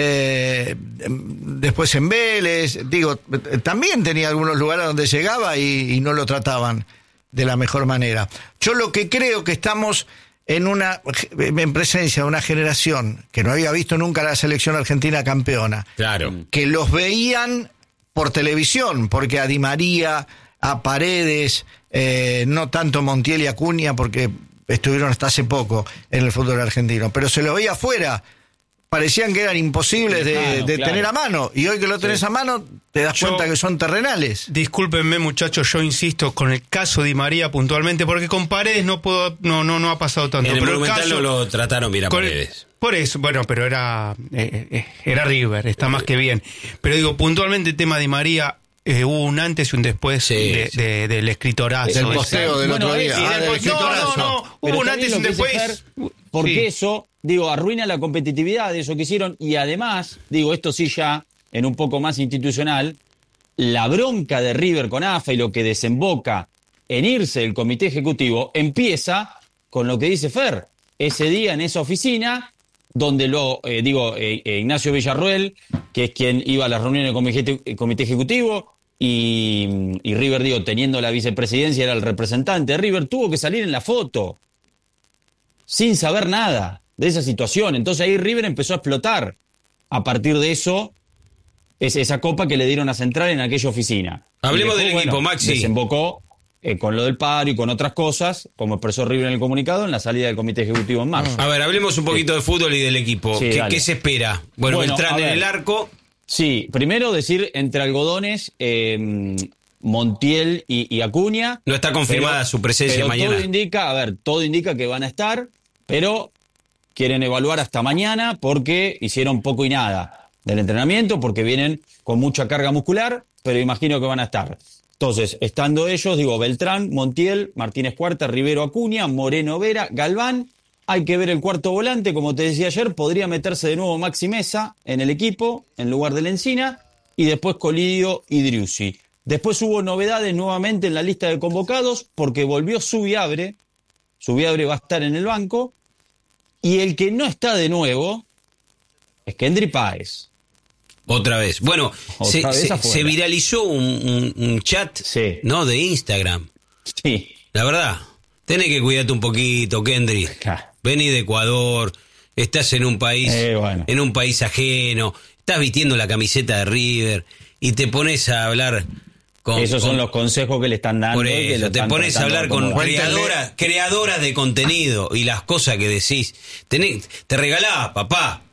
después en Vélez, digo, también tenía algunos lugares donde llegaba y no lo trataban de la mejor manera. Yo lo que creo que estamos en presencia de una generación que no había visto nunca la selección argentina campeona. Claro. Que los veían por televisión, porque a Di María, a Paredes, no tanto Montiel y Acuña, porque estuvieron hasta hace poco en el fútbol argentino, pero se los veía afuera. Parecían que eran imposibles de tener a mano, y hoy que lo tenés a mano te das cuenta que son terrenales. Discúlpenme, muchachos, yo insisto con el caso Di María puntualmente, porque con Paredes no ha pasado tanto. En el pero Monumental caso, no lo trataron bien a Paredes. Por eso, bueno, pero era River, está más que bien. Pero digo, puntualmente el tema Di María, hubo un antes y un después del escritorazo. Del posteo del otro día. Del escritorazo. No, hubo un antes y un después. Porque eso, arruina la competitividad de eso que hicieron, y además, esto sí ya en un poco más institucional, la bronca de River con AFA y lo que desemboca en irse del comité ejecutivo empieza con lo que dice Fer, ese día en esa oficina donde Ignacio Villarroel, que es quien iba a las reuniones del comité ejecutivo, y River, teniendo la vicepresidencia, era el representante de River, tuvo que salir en la foto sin saber nada de esa situación. Entonces ahí River empezó a explotar a partir de eso, esa copa que le dieron a Central en aquella oficina. Hablemos del equipo, Maxi. Desembocó con lo del paro y con otras cosas, como expresó River en el comunicado, en la salida del comité ejecutivo en marzo. A ver, hablemos un poquito de fútbol y del equipo. Sí, ¿Qué se espera? Bueno, Beltrán en el arco. Sí, primero decir, entre algodones, Montiel y Acuña. No está confirmada su presencia mañana. Todo indica que van a estar, pero quieren evaluar hasta mañana porque hicieron poco y nada del entrenamiento, porque vienen con mucha carga muscular, pero imagino que van a estar. Entonces, estando ellos, Beltrán, Montiel, Martínez Cuarta, Rivero, Acuña, Moreno, Vera, Galván. Hay que ver el cuarto volante, como te decía ayer, podría meterse de nuevo Maxi Mesa en el equipo, en lugar de Lencina, y después Colidio y Driussi. Después hubo novedades nuevamente en la lista de convocados, porque volvió Zubiabre. Zubiabre va a estar en el banco, y el que no está de nuevo es Kendry Páez. Otra vez. Bueno, se viralizó un chat, ¿no? De Instagram. Sí. La verdad, tenés que cuidarte un poquito, Kendry. Vení de Ecuador, estás en un país, en un país ajeno, estás vistiendo la camiseta de River y te pones a hablar esos son los consejos que le están dando. Por eso, te pones a hablar con creadoras de contenido y las cosas que decís. Te regalás, papá.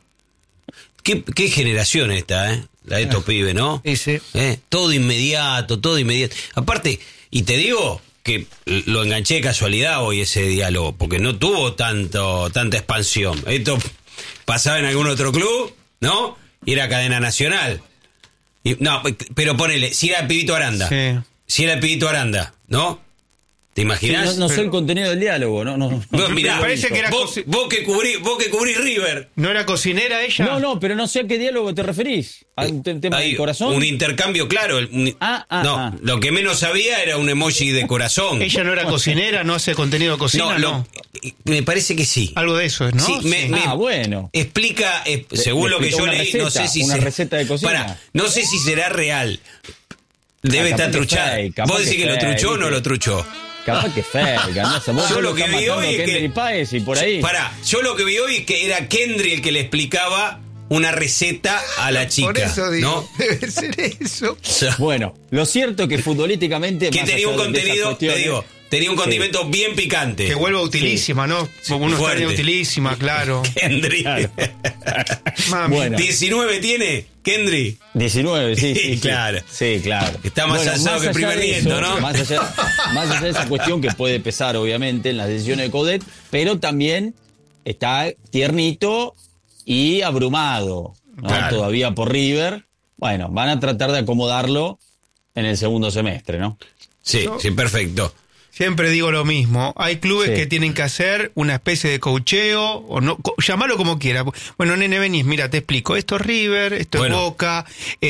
¿Qué generación esta, la de estos pibes, ¿no? Sí. Todo inmediato. Aparte, y te digo que lo enganché de casualidad hoy ese diálogo, porque no tuvo tanta expansión. Esto pasaba en algún otro club, ¿no? Y era cadena nacional. No, pero ponele, si era el Pibito Aranda. Sí. Si era el Pibito Aranda, ¿no? ¿Te imaginás? Sí, no sé el contenido del diálogo, no. Mirá, me parece que era vos que cubrís River. ¿No era cocinera ella? No, pero no sé a qué diálogo te referís. ¿A un tema de corazón? Un intercambio, claro. Lo que menos sabía era un emoji de corazón. ¿Ella no era cocinera? ¿No hace contenido de cocina? No. Me parece que sí. Algo de eso, ¿no? Sí, bueno. Explica, según lo que yo leí, no sé si una receta de cocina. No sé si será real. Debe estar truchada. ¿Vos decís que lo truchó o no lo truchó? Capaz que Ferga, yo lo que vi hoy es que Páez y por ahí. Yo lo que vi hoy es que era Kendry el que le explicaba una receta a la chica. Por eso digo, ¿no? debe ser eso. Bueno, lo cierto es que futbolísticamente que tenía un contenido, te digo, tenía un condimento bien picante. Que vuelva utilísima, ¿no? Uno estaría utilísima, claro. Kendry. Claro. Bueno. 19 tiene Kendry. 19, sí, claro. Sí, claro. Está más asado que el primer nieto, ¿no? Más allá de esa cuestión que puede pesar, obviamente, en las decisiones de Coudet, pero también está tiernito y abrumado, ¿no? Claro. Todavía por River. Bueno, van a tratar de acomodarlo en el segundo semestre, ¿no? Sí, perfecto. Siempre digo lo mismo. Hay clubes que tienen que hacer una especie de coacheo, o no, llamarlo como quiera. Bueno, nene, venís, mira, te explico. Esto es River, esto es Boca.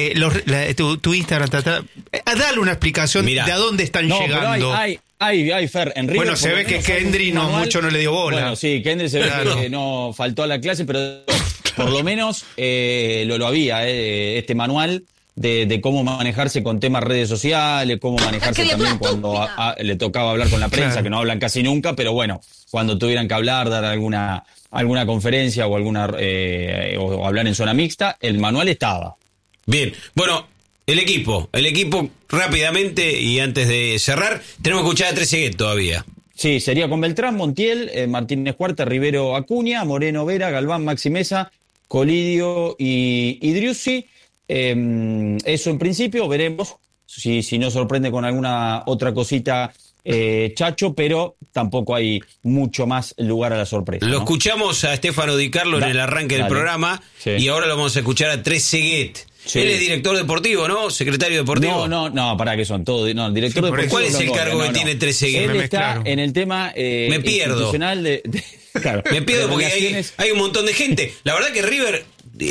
Tu Instagram, dale una explicación de a dónde están llegando. Hay Fer, en River. Bueno, se ve que Kendry mucho no le dio bola. Bueno, sí, Kendry se ve que no faltó a la clase, pero por lo menos lo había, este manual de cómo manejarse con temas redes sociales, cómo manejarse también cuando le tocaba hablar con la prensa, claro, que no hablan casi nunca, pero bueno, cuando tuvieran que hablar, dar alguna conferencia o o hablar en zona mixta, el manual estaba. Bien, bueno, el equipo rápidamente, y antes de cerrar, tenemos que escuchar a Trezeguet todavía. Sí, sería con Beltrán, Montiel, Martínez Cuarta, Rivero Acuña, Moreno Vera, Galván, Maxi Mesa, Colidio y Driussi. Eso en principio, veremos si nos sorprende con alguna otra cosita Chacho, pero tampoco hay mucho más lugar a la sorpresa. Lo escuchamos a Stefano Di Carlo en el arranque del programa, sí, y ahora lo vamos a escuchar a Trezeguet. Sí. Él es director deportivo, ¿no? Secretario deportivo. No, para que son todos. No, director deportivo. ¿Cuál es el cargo que tiene Trezeguet? Él está en el tema me pierdo. Institucional claro, me pierdo porque hay un montón de gente. La verdad que River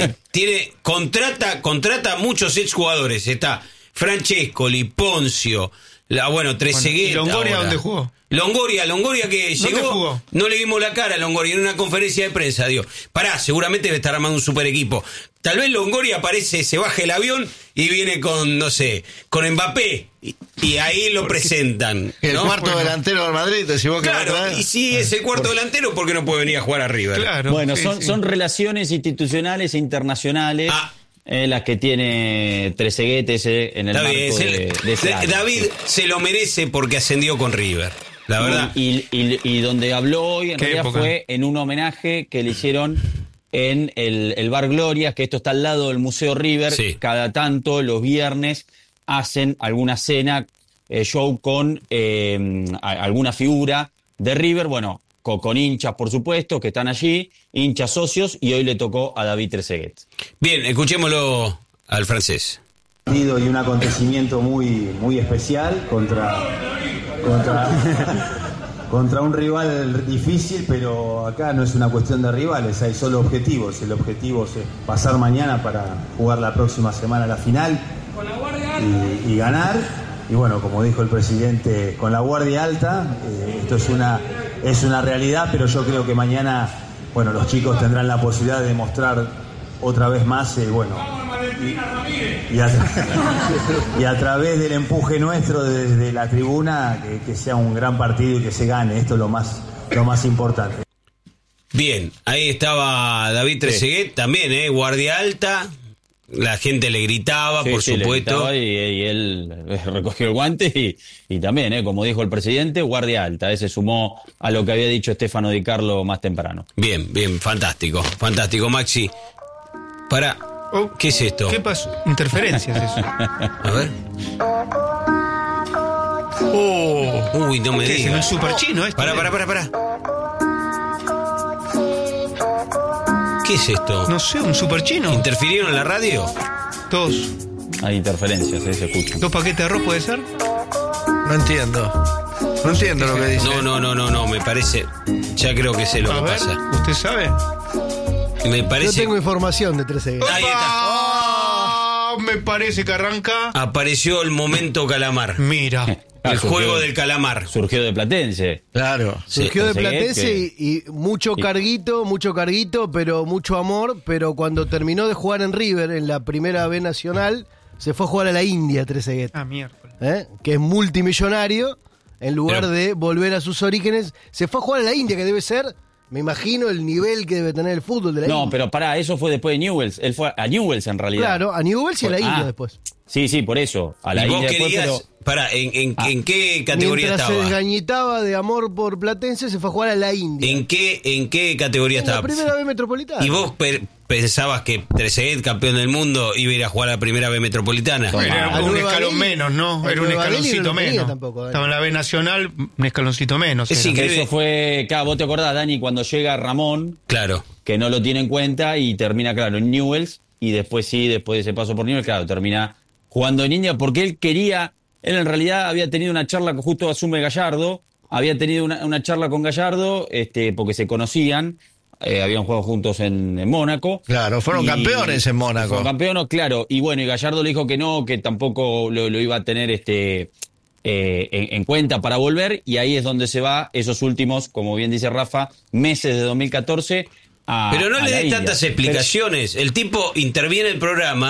contrata muchos exjugadores. Está Francescoli, Poncio, Trezeguet. ¿Longoria dónde jugó? Longoria que llegó, jugó? No le vimos la cara a Longoria en una conferencia de prensa, digo, seguramente debe estar armando un super equipo. Tal vez Longoria aparece, se baja el avión y viene con Mbappé, y ahí lo presentan, ¿no? El cuarto delantero del Madrid, decimos que claro, y si es el cuarto delantero, ¿por qué no puede venir a jugar a River? Claro, bueno, son relaciones institucionales e internacionales. Las que tiene Trezeguet en el marco de ese año. David se lo merece porque ascendió con River, la verdad. Y donde habló hoy en realidad fue en un homenaje que le hicieron en el Bar Glorias, que esto está al lado del Museo River. Sí. Cada tanto, los viernes, hacen alguna cena, show con alguna figura de River, con hinchas, por supuesto, que están allí, hinchas socios, y hoy le tocó a David Trezeguet. Bien, escuchémoslo al francés. Y un acontecimiento muy especial contra un rival difícil, pero acá no es una cuestión de rivales, hay solo objetivos. El objetivo es pasar mañana para jugar la próxima semana la final y ganar. Y como dijo el presidente, con la guardia alta, esto es una realidad, pero yo creo que mañana, los chicos tendrán la posibilidad de demostrar otra vez más, y a través del empuje nuestro desde la tribuna, que sea un gran partido y que se gane. Esto es lo más importante. Bien, ahí estaba David Trezeguet, también, guardia alta. La gente le gritaba, por supuesto. Y él recogió el guante y también, como dijo el presidente, guardia alta. Se sumó a lo que había dicho Stefano Di Carlo más temprano. Bien, fantástico, Maxi. ¿Qué es esto? ¿Qué pasó? Interferencias eso. A ver. Uy, no me digas. ¿Es un super chino esto? Pará. ¿Qué es esto? No sé, un super chino. ¿Interfirieron en la radio? Todos. Hay interferencias, se escuchan. ¿2 paquetes de arroz puede ser? No entiendo lo que dice. No, me parece. Ya creo que sé lo que pasa. ¿Usted sabe? Me parece. Yo tengo información de Trezeguet. Ahí está. Me parece que arranca. Apareció el momento calamar. Mira. El juego del calamar. Surgió de Platense. Claro. Surgió de Platense y mucho carguito, pero mucho amor. Pero cuando terminó de jugar en River, en la primera B nacional, se fue a jugar a la India, Trezeguet. Miércoles. Que es multimillonario. En lugar de volver a sus orígenes, se fue a jugar a la India, que debe ser, me imagino, el nivel que debe tener el fútbol de la India. No, pero eso fue después de Newell's. Él fue a Newell's en realidad. Claro, a Newell's y a la India después. Sí, por eso. A la India después, pero... ¿en qué categoría estaba? Mientras se desgañitaba de amor por Platense, se fue a jugar a la India. ¿En qué categoría estaba? La primera B Metropolitana. ¿Y vos pensabas que Trezeguet, campeón del mundo, iba a ir a jugar a la primera B Metropolitana? Era un escalón menos, ¿no? Era un escaloncito menos. Tampoco, estaba en la B Nacional, un escaloncito menos. Es increíble. Eso fue, vos te acordás, Dani, cuando llega Ramón, claro, que no lo tiene en cuenta y termina, en Newell's, y después de ese paso por Newell's, termina jugando en India, porque él en realidad había tenido una charla, justo asume Gallardo, había tenido una charla con Gallardo, porque se conocían, habían jugado juntos en Mónaco. Claro, fueron campeones en Mónaco. Fueron campeones, claro, y Gallardo le dijo que no, que tampoco lo iba a tener en cuenta para volver, y ahí es donde se va esos últimos, como bien dice Rafa, meses de 2014 Pero no le des tantas explicaciones. El tipo interviene en el programa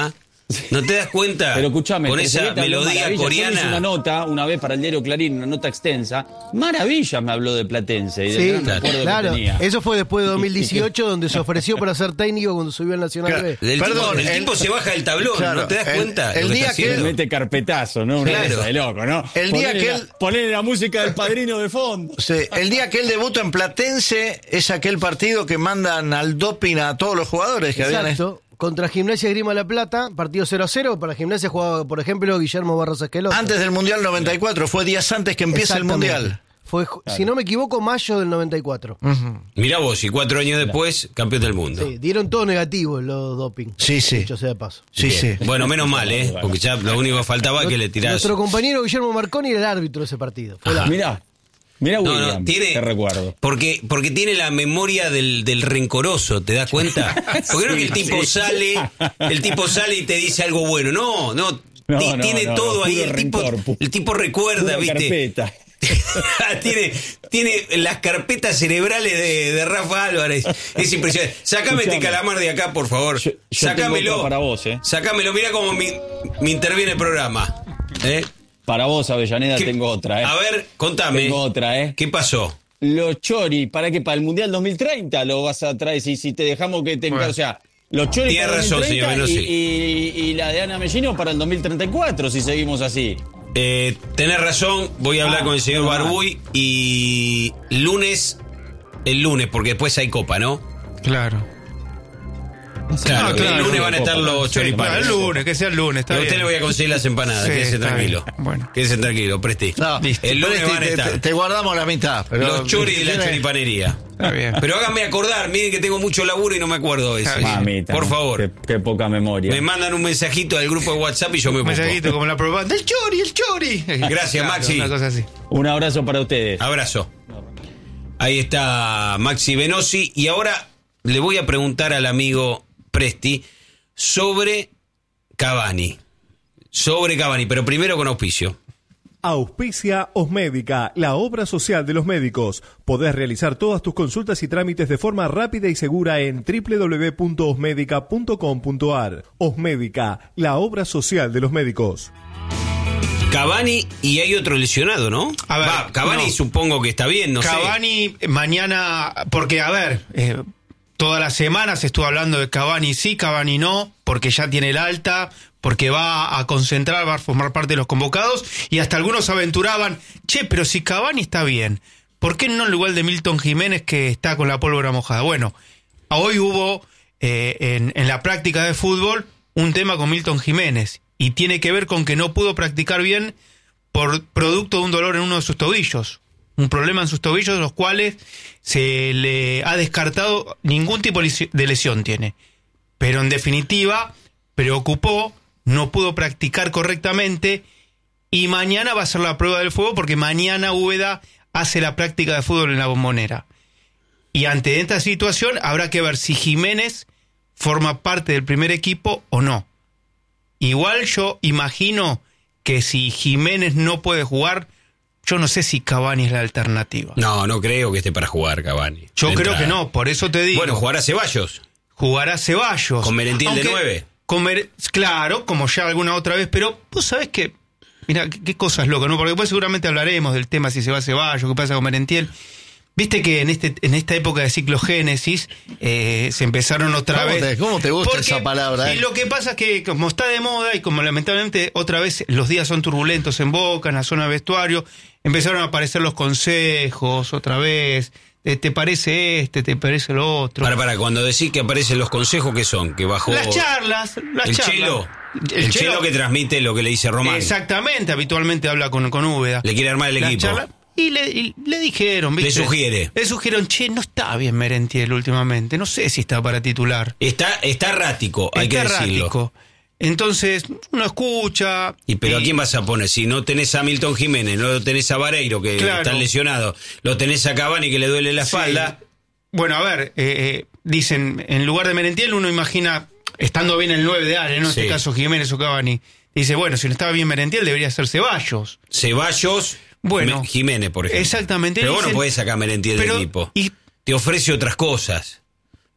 ¿No te das cuenta? Pero escúchame, con esa melodía coreana. Yo hice una nota una vez para el diario Clarín, una nota extensa. Maravilla me habló de Platense y del gran recuerdo que tenía. Eso fue después de 2018, donde se ofreció para ser técnico cuando subió al Nacional B. El tipo se baja del tablón, ¿no te das cuenta? El día que él mete carpetazo, ¿no? Una cosa de loco, ¿no? El día que él ponerle la música del Padrino de fondo. Sí, el día que él debuta en Platense es aquel partido que mandan al doping a todos los jugadores que Exacto. Contra Gimnasia Esgrima La Plata, partido 0-0. Para Gimnasia jugaba, por ejemplo, Guillermo Barros Esqueloto. Antes del Mundial 94, fue días antes que empiece el Mundial. Fue, si no me equivoco, mayo del 94. Mirá vos, y 4 años después, campeón del mundo. Sí, dieron todo negativo los doping. Sí. Dicho sea de paso. Sí. Bueno, menos mal, porque ya lo único que faltaba es que le tirás. Nuestro compañero Guillermo Marconi era el árbitro de ese partido. Mirá William, te recuerdo. Porque tiene la memoria del rencoroso, ¿te das cuenta? Porque no es que el tipo sale y te dice algo bueno. No, tiene todo ahí. El tipo recuerda, ¿viste? Carpeta. tiene las carpetas cerebrales de Rafa Álvarez. Es impresionante. Sácame este calamar de acá, por favor. Yo Sácamelo. Para vos, Sácamelo, mira cómo me interviene el programa. Para vos, Avellaneda, tengo otra. A ver, contame. Tengo otra. ¿Qué pasó? Los Chori, ¿para qué? Para el Mundial 2030 lo vas a traer. Si te dejamos que tenga. Bueno. O sea, los Chori para el 2030 y la de Ana Mellino para el 2034, si seguimos así. Tenés razón, voy a hablar con el señor Barbuy y el lunes, porque después hay copa, ¿no? Claro. Claro, el lunes van a estar los choripanes. El lunes, que sea el lunes. Está a usted le voy a conseguir las empanadas, quédese tranquilo. Bueno. Quédese tranquilo, Presti. No, el lunes van a estar. Te guardamos la mitad. Pero los choris de la choripanería. Está bien. Pero háganme acordar, miren que tengo mucho laburo y no me acuerdo de eso. Mamita, por favor. Qué poca memoria. Me mandan un mensajito al grupo de WhatsApp y yo me pongo. Un mensajito como la propaganda. El chori. Gracias, Maxi. Una cosa así. Un abrazo para ustedes. Abrazo. Ahí está Maxi Venosi. Y ahora le voy a preguntar al amigo Presti sobre Cavani, pero primero con auspicio. Auspicia Osmédica, la obra social de los médicos. Podés realizar todas tus consultas y trámites de forma rápida y segura en www.osmedica.com.ar. Osmédica, la obra social de los médicos. Cavani y hay otro lesionado, ¿no? A ver, Cavani supongo que está bien, no sé. Cavani mañana, porque toda la semana se estuvo hablando de Cavani sí, Cavani no, porque ya tiene el alta, porque va a concentrar, va a formar parte de los convocados, y hasta algunos aventuraban, pero si Cavani está bien, ¿por qué no en lugar de Milton Jiménez que está con la pólvora mojada? Bueno, hoy hubo en la práctica de fútbol un tema con Milton Jiménez, y tiene que ver con que no pudo practicar bien por producto de un dolor en uno de sus tobillos. Un problema en sus tobillos, de los cuales se le ha descartado ningún tipo de lesión tiene. Pero en definitiva, preocupó, no pudo practicar correctamente y mañana va a ser la prueba del fuego porque mañana Úbeda hace la práctica de fútbol en la Bombonera. Y ante esta situación habrá que ver si Jiménez forma parte del primer equipo o no. Igual yo imagino que si Jiménez no puede jugar, yo no sé si Cavani es la alternativa. No creo que esté para jugar Cavani. Yo creo que no, por eso te digo. Bueno, jugará Ceballos. Con Merentiel de 9. Claro, como ya alguna otra vez, pero vos sabés que, mira, qué cosas locas, ¿no? Porque después seguramente hablaremos del tema si se va Ceballos, qué pasa con Merentiel. Viste que en esta época de ciclogénesis se empezaron otra vez. ¿Cómo te gusta esa palabra? Y lo que pasa es que como está de moda y como lamentablemente otra vez los días son turbulentos en Boca, en la zona de vestuario, empezaron a aparecer los consejos otra vez. ¿Te parece te parece lo otro? Para, cuando decís que aparecen los consejos, ¿qué son? Que bajó las charlas. El Chelo que transmite lo que le dice Román. Exactamente, habitualmente habla con Úbeda. Le quiere armar el equipo. Y le dijeron, ¿viste? Le sugirieron, no está bien Merentiel últimamente, no sé si está para titular. Está errático, hay que decirlo. Errático. Entonces, uno escucha... ¿Pero a quién vas a poner? Si no tenés a Milton Jiménez, no lo tenés a Vareiro, que está lesionado, lo tenés a Cavani, que le duele la espalda... Bueno, a ver, dicen, en lugar de Merentiel uno imagina, estando bien el 9 de área, ¿no? En este caso Jiménez o Cavani. Dice, bueno, si no estaba bien Merentiel debería ser Ceballos. Bueno, Jiménez, por ejemplo. Exactamente. Pero vos no podés sacar Merentiel del equipo. Te ofrece otras cosas.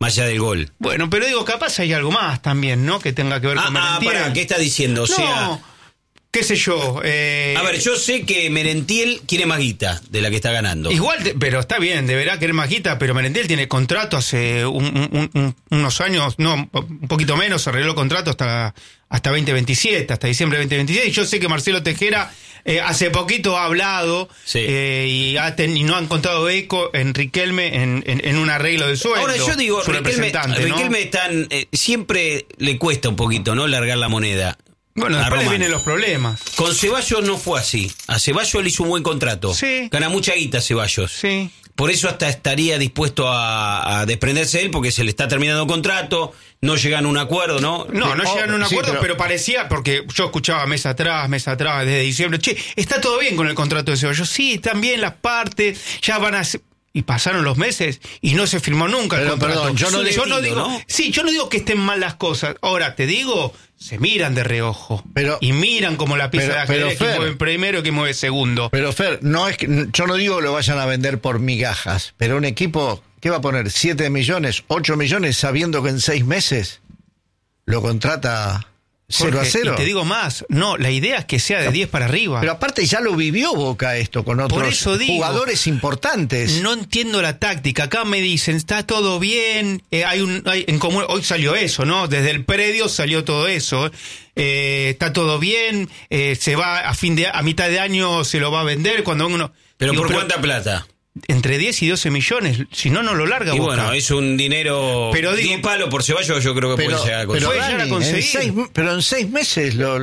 más allá del gol. Bueno, pero digo, capaz hay algo más también, ¿no? Que tenga que ver con Merentiel. Pará, ¿qué está diciendo? O sea, qué sé yo. A ver, yo sé que Merentiel quiere más guita de la que está ganando. Igual, pero está bien, deberá querer más guita, pero Merentiel tiene contrato hace unos años, no, un poquito menos, arregló contrato hasta 2027, hasta diciembre de 2026. Y yo sé que Marcelo Tejera hace poquito ha hablado y no ha encontrado eco en Riquelme en un arreglo de sueldo. Ahora yo digo, Riquelme siempre le cuesta un poquito, ¿no? Largar la moneda. Bueno, después le vienen los problemas. Con Ceballos no fue así. A Ceballos le hizo un buen contrato. Sí. Gana mucha guita Ceballos. Sí. Por eso hasta estaría dispuesto a desprenderse de él, porque se le está terminando el contrato, no llegan a un acuerdo, ¿no? No llegan a un acuerdo, pero parecía, porque yo escuchaba mes atrás, desde diciembre, está todo bien con el contrato de Ceballos. Sí, están bien las partes, ya van a... Y pasaron los meses y no se firmó nunca el contrato. Perdón, yo no digo, ¿no? Sí, yo no digo que estén mal las cosas. Ahora, te digo, se miran de reojo. Y miran como la pieza de ajedrez, que mueve primero y que mueve segundo. Pero Fer, yo no digo que lo vayan a vender por migajas, pero un equipo, ¿qué va a poner? 7 millones, 8 millones, sabiendo que en 6 meses lo contrata 0-0. Y te digo más, la idea es que sea de 10 para arriba. Pero aparte ya lo vivió Boca esto con otros jugadores importantes. No entiendo la táctica. Acá me dicen, está todo bien, en común, hoy salió eso, ¿no? Desde el predio salió todo eso. Está todo bien, se va a mitad de año se lo va a vender cuando uno... ¿Pero por cuánta plata? Entre 10 y 12 millones, si no lo larga. Y Boca. Bueno, es un dinero. Pero 10 palos por Ceballos, yo creo que puede llegar a conseguir. Pero en 6 meses lo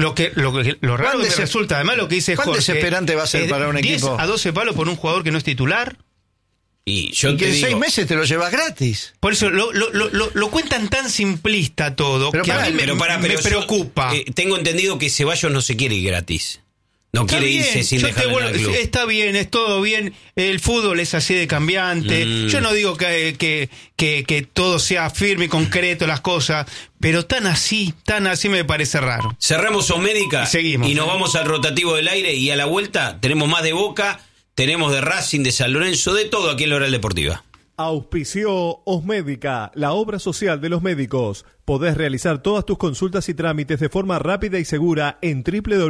raro que resulta, además lo que dice Jorge. ¿Cuán desesperante va a ser para un equipo? 10 a 12 palos por un jugador que no es titular. Y que en 6 meses te lo llevas gratis. Por eso lo cuentan tan simplista todo, que a mí me preocupa. Tengo entendido que Ceballos no se quiere ir gratis. No está quiere bien, irse sin dejarlo en el club. Está bien, es todo bien. El fútbol es así de cambiante. Yo no digo que todo sea firme y concreto las cosas, pero tan así me parece raro. Cerramos Osmédica y nos vamos al rotativo del aire, y a la vuelta tenemos más de Boca, tenemos de Racing, de San Lorenzo, de todo aquí en la Oral Deportiva. Auspició Osmédica, la obra social de los médicos. Podés realizar todas tus consultas y trámites de forma rápida y segura en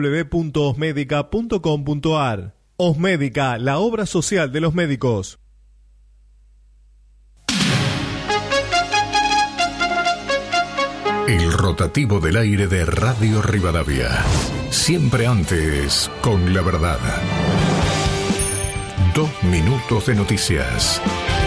www.osmedica.com.ar. Osmédica, la obra social de los médicos. El rotativo del aire de Radio Rivadavia. Siempre antes, con la verdad. 2 minutos de noticias.